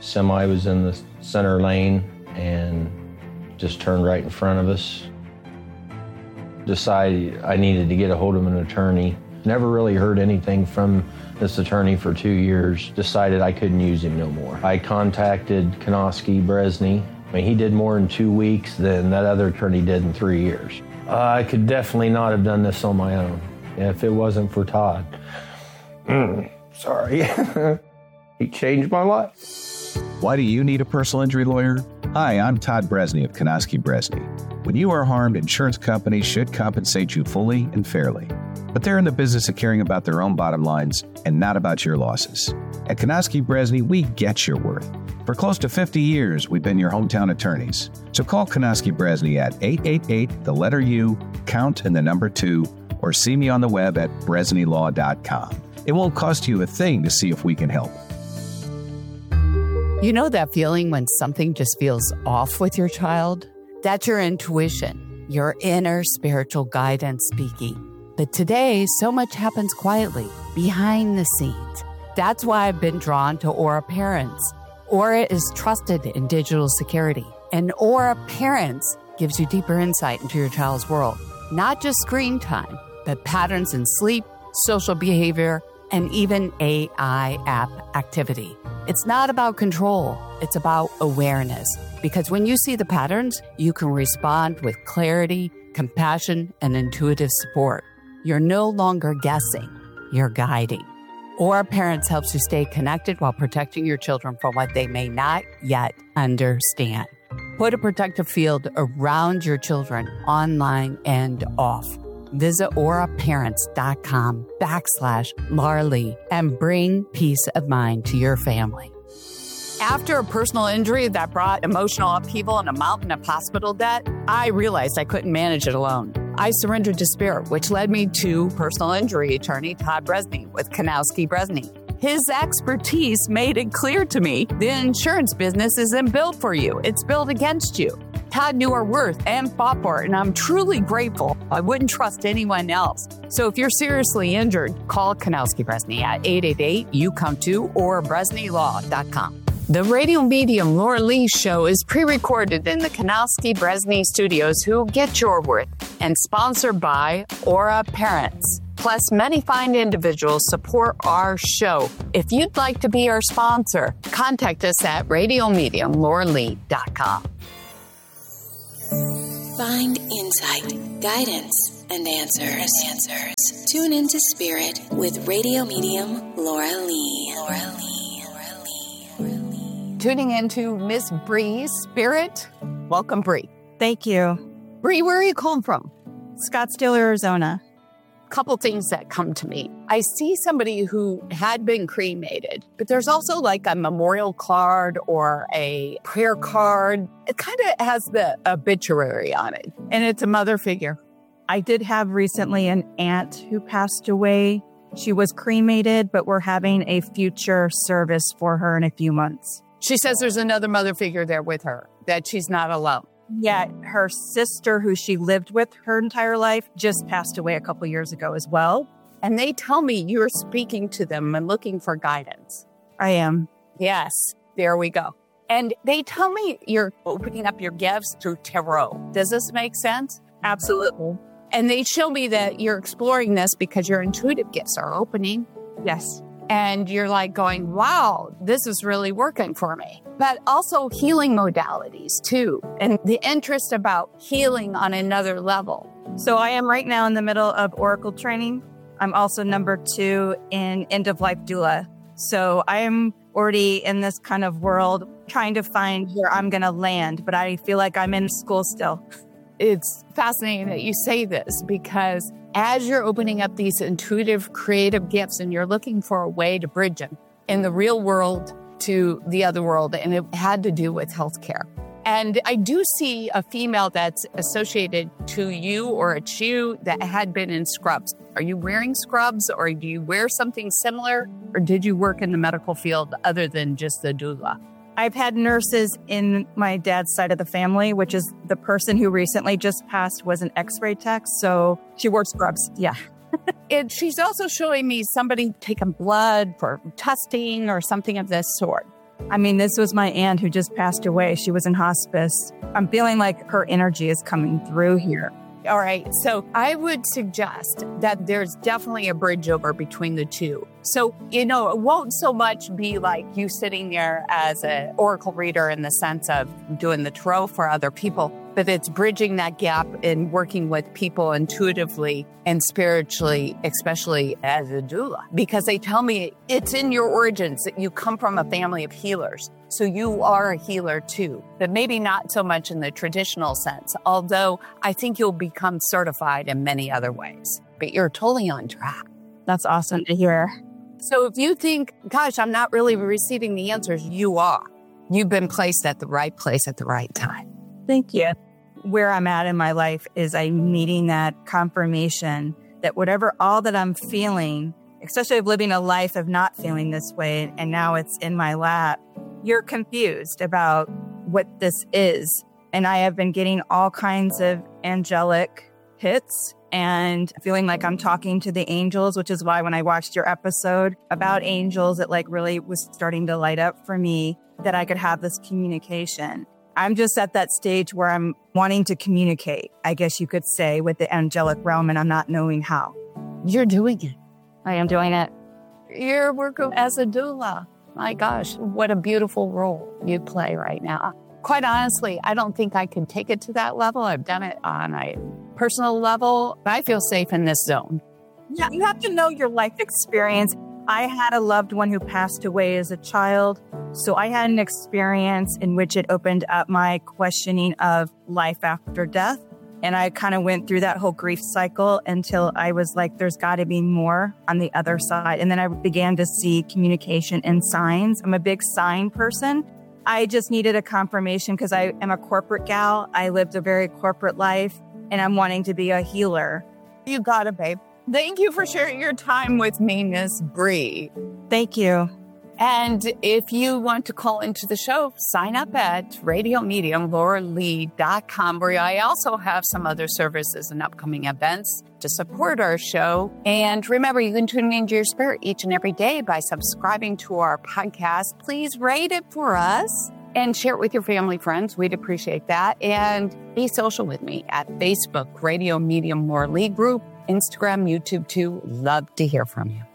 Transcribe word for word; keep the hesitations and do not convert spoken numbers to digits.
Semi was in the center lane and just turned right in front of us. Decided I needed to get a hold of an attorney. Never really heard anything from this attorney for two years. Decided I couldn't use him no more. I contacted Konoski Bresney. I mean, he did more in two weeks than that other attorney did in three years. Uh, I could definitely not have done this on my own if it wasn't for Todd. Mm, sorry. He changed my life. Why do you need a personal injury lawyer? Hi, I'm Todd Bresney of Konoski Bresney. When you are harmed, insurance companies should compensate you fully and fairly. But they're in the business of caring about their own bottom lines and not about your losses. At Konoski Bresney, we get your worth. For close to fifty years, we've been your hometown attorneys. So call Konoski Bresney at eight eight eight, the letter U, count and the number two, or see me on the web at bresney law dot com. It won't cost you a thing to see if we can help. You know that feeling when something just feels off with your child? That's your intuition, your inner spiritual guidance speaking. But today, so much happens quietly, behind the scenes. That's why I've been drawn to Aura Parents. Aura is trusted in digital security, and Aura Parents gives you deeper insight into your child's world. Not just screen time, but patterns in sleep, social behavior, and even A I app activity. It's not about control, it's about awareness. Because when you see the patterns, you can respond with clarity, compassion, and intuitive support. You're no longer guessing, you're guiding. Aura Parents helps you stay connected while protecting your children from what they may not yet understand. Put a protective field around your children, online and off. Visit auraparents.com backslash Laura Lee and bring peace of mind to your family. After a personal injury that brought emotional upheaval and a mountain of hospital debt, I realized I couldn't manage it alone. I surrendered to spirit, which led me to personal injury attorney Todd Bresney with Konoski Bresney. His expertise made it clear to me the insurance business isn't built for you. It's built against you. Todd knew our worth and fought for it, and I'm truly grateful. I wouldn't trust anyone else. So if you're seriously injured, call Konoski Bresney at eight eight eight, you come to, or bresney law dot com. The radio medium Laura Lee show is pre-recorded in the Konoski Bresney studios who get your worth and sponsored by Aura Parents. Plus, many fine individuals support our show. If you'd like to be our sponsor, contact us at radio medium laura lee dot com. Find insight, guidance, and answers. answers. Tune into Spirit with radio medium Laura Lee. Laura Lee. Tuning into Miss Bree's Spirit. Welcome, Bree. Thank you. Bree, where are you calling from? Scottsdale, Arizona. Couple things that come to me. I see somebody who had been cremated, but there's also like a memorial card or a prayer card. It kind of has the obituary on it. And it's a mother figure. I did have recently an aunt who passed away. She was cremated, but we're having a future service for her in a few months. She says there's another mother figure there with her, that she's not alone. Yeah, her sister, who she lived with her entire life, just passed away a couple years ago as well. And they tell me you're speaking to them and looking for guidance. I am. Yes, there we go. And they tell me you're opening up your gifts through tarot. Does this make sense? Absolutely. And they show me that you're exploring this because your intuitive gifts are opening. Yes. And you're like going, wow, this is really working for me. But also healing modalities too. And the interest about healing on another level. So I am right now in the middle of Oracle training. I'm also number two in end-of-life doula. So I am already in this kind of world trying to find where I'm going to land. But I feel like I'm in school still. It's fascinating that you say this because as you're opening up these intuitive, creative gifts and you're looking for a way to bridge them in the real world to the other world, and it had to do with healthcare. And I do see a female that's associated to you or it's you that had been in scrubs. Are you wearing scrubs or do you wear something similar? Or did you work in the medical field other than just the doula? I've had nurses in my dad's side of the family, which is the person who recently just passed was an x-ray tech. So she wore scrubs. Yeah. And she's also showing me somebody taking blood for testing or something of this sort. I mean, this was my aunt who just passed away. She was in hospice. I'm feeling like her energy is coming through here. All right. So I would suggest that there's definitely a bridge over between the two. So, you know, it won't so much be like you sitting there as an oracle reader in the sense of doing the tarot for other people, but it's bridging that gap in working with people intuitively and spiritually, especially as a doula, because they tell me it's in your origins that you come from a family of healers. So you are a healer too, but maybe not so much in the traditional sense, although I think you'll become certified in many other ways, but you're totally on track. That's awesome to hear. So if you think, gosh, I'm not really receiving the answers, you are. You've been placed at the right place at the right time. Thank you. Where I'm at in my life is I'm needing that confirmation that whatever, all that I'm feeling, especially of living a life of not feeling this way, and now it's in my lap, you're confused about what this is. And I have been getting all kinds of angelic hits and feeling like I'm talking to the angels, which is why when I watched your episode about angels, it like really was starting to light up for me that I could have this communication. I'm just at that stage where I'm wanting to communicate, I guess you could say, with the angelic realm, and I'm not knowing how. You're doing it. I am doing it. You're working as a doula. My gosh, what a beautiful role you play right now. Quite honestly, I don't think I can take it to that level. I've done it on a personal level. I feel safe in this zone. Yeah, you have to know your life experience. I had a loved one who passed away as a child. So I had an experience in which it opened up my questioning of life after death. And I kind of went through that whole grief cycle until I was like, there's got to be more on the other side. And then I began to see communication and signs. I'm a big sign person. I just needed a confirmation because I am a corporate gal. I lived a very corporate life and I'm wanting to be a healer. You got it, babe. Thank you for sharing your time with me, Miss Bree. Thank you. And if you want to call into the show, sign up at radio medium laura lee dot com, where I also have some other services and upcoming events to support our show. And remember, you can tune into your spirit each and every day by subscribing to our podcast. Please rate it for us and share it with your family, friends. We'd appreciate that. And be social with me at Facebook, Radio Medium Laura Lee Group, Instagram, YouTube too. Love to hear from you.